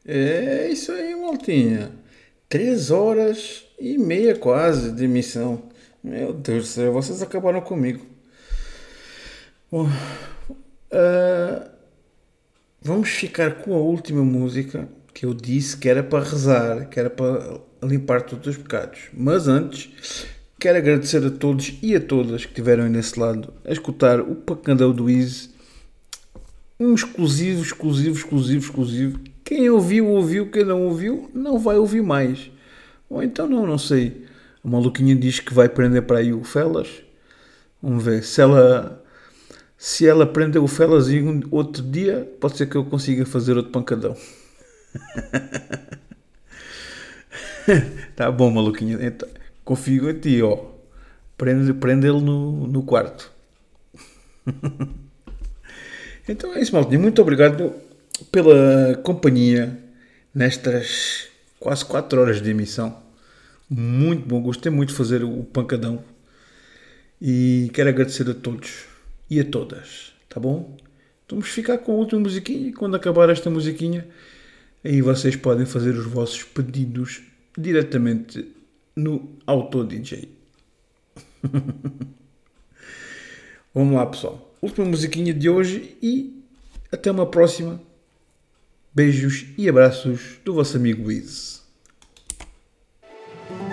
É isso aí, maltinha. 3 horas e meia quase de emissão. Meu Deus do céu, vocês acabaram comigo. Bom, ah, vamos ficar com a última música que eu disse que era para rezar, que era para limpar todos os pecados. Mas antes, quero agradecer a todos e a todas que estiveram aí nesse lado a escutar o Pacandão do Easy. Um exclusivo, exclusivo, exclusivo, exclusivo. Quem ouviu, ouviu. Quem não ouviu, não vai ouvir mais. Ou então não sei. A maluquinha diz que vai prender para aí o Felas. Vamos ver. Se ela prender o Felas em outro dia, pode ser que eu consiga fazer outro pancadão. Tá bom, maluquinha. Então, confio em ti, ó. Prende ele no quarto. Então é isso, maltinha. Muito obrigado pela companhia nestas quase 4 horas de emissão. Muito bom, gostei muito de fazer o pancadão. E quero agradecer a todos e a todas, tá bom? Então vamos ficar com a última musiquinha e quando acabar esta musiquinha, aí vocês podem fazer os vossos pedidos diretamente no Auto DJ. Vamos lá, pessoal. Última musiquinha de hoje e até uma próxima. Beijos e abraços do vosso amigo Wiz.